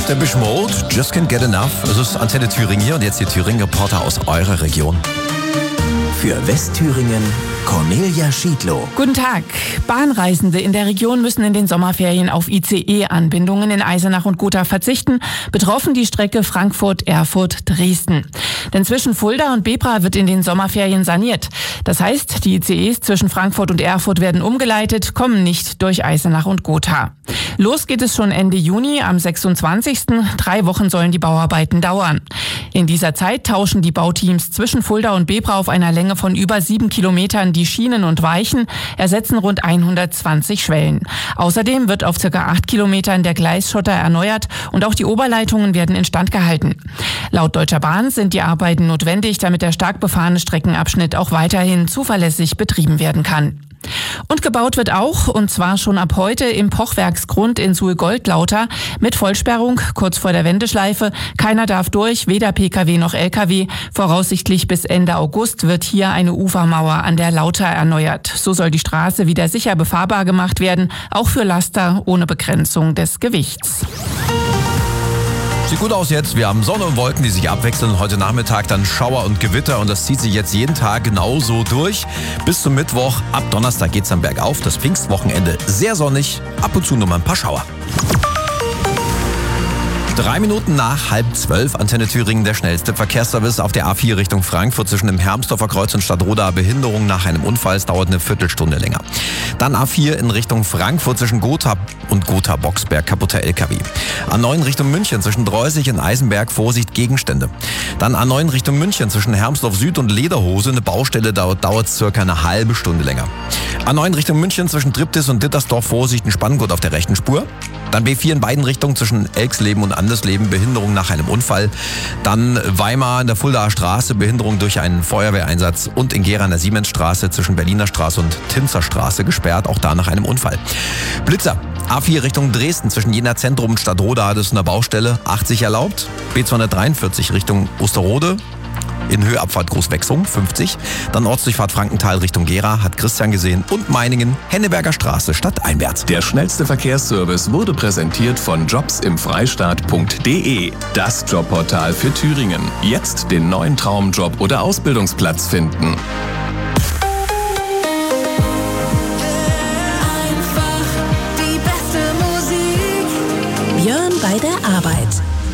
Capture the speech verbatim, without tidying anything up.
Depeche Mode, Just Can't Get Enough. Es ist Antenne Thüringen hier und jetzt die Thüringen-Reporter aus eurer Region. Für Westthüringen Cornelia Schiedlow. Guten Tag. Bahnreisende in der Region müssen in den Sommerferien auf I C E-Anbindungen in Eisenach und Gotha verzichten. Betroffen die Strecke Frankfurt-Erfurt-Dresden. Denn zwischen Fulda und Bebra wird in den Sommerferien saniert. Das heißt, die I C Es zwischen Frankfurt und Erfurt werden umgeleitet, kommen nicht durch Eisenach und Gotha. Los geht es schon Ende Juni, am sechsundzwanzigsten Drei Wochen sollen die Bauarbeiten dauern. In dieser Zeit tauschen die Bauteams zwischen Fulda und Bebra auf einer Länge von über sieben Kilometern die Schienen und Weichen, ersetzen rund hundertzwanzig Schwellen. Außerdem wird auf ca. acht Kilometern der Gleisschotter erneuert und auch die Oberleitungen werden instand gehalten. Laut Deutscher Bahn sind die Arbeiten notwendig, damit der stark befahrene Streckenabschnitt auch weiterhin zuverlässig betrieben werden kann. Und gebaut wird auch, und zwar schon ab heute, im Pochwerksgrund in Suhl-Goldlauter mit Vollsperrung kurz vor der Wendeschleife. Keiner darf durch, weder Pkw noch Lkw. Voraussichtlich bis Ende August wird hier eine Ufermauer an der Lauter erneuert. So soll die Straße wieder sicher befahrbar gemacht werden, auch für Laster ohne Begrenzung des Gewichts. Sieht gut aus jetzt. Wir haben Sonne und Wolken, die sich abwechseln. Heute Nachmittag dann Schauer und Gewitter und das zieht sich jetzt jeden Tag genauso durch. Bis zum Mittwoch. Ab Donnerstag geht's dann bergauf. Das Pfingstwochenende sehr sonnig. Ab und zu nur mal ein paar Schauer. Drei Minuten nach halb zwölf, Antenne Thüringen, der schnellste Verkehrsservice auf der A vier Richtung Frankfurt zwischen dem Hermsdorfer Kreuz und Stadtroda. Behinderung nach einem Unfall, es dauert eine Viertelstunde länger. Dann A vier in Richtung Frankfurt zwischen Gotha und Gotha-Boxberg, kaputter Lkw. A neun Richtung München zwischen Dreusig und Eisenberg, Vorsicht Gegenstände. Dann A neun Richtung München zwischen Hermsdorf Süd und Lederhose, eine Baustelle, dauert, dauert circa eine halbe Stunde länger. A neun Richtung München zwischen Triptis und Dittersdorf, Vorsicht, ein Spanngurt auf der rechten Spur. Dann B vier in beiden Richtungen zwischen Elksleben und Andersleben, Behinderung nach einem Unfall. Dann Weimar in der Fuldaer Straße, Behinderung durch einen Feuerwehreinsatz. Und in Gera an der Siemensstraße zwischen Berliner Straße und Tinzerstraße gesperrt, auch da nach einem Unfall. Blitzer, A vier Richtung Dresden zwischen Jena Zentrum und Stadtroda, das ist eine Baustelle, achtzig erlaubt. B zweihundertdreiundvierzig Richtung Osterode. In Höheabfahrt Großwechsung, fünfzig. Dann Ortsdurchfahrt Frankenthal Richtung Gera, hat Christian gesehen. Und Meiningen, Henneberger Straße stadteinwärts. Der schnellste Verkehrsservice wurde präsentiert von jobs im freistaat punkt de. Das Jobportal für Thüringen. Jetzt den neuen Traumjob oder Ausbildungsplatz finden.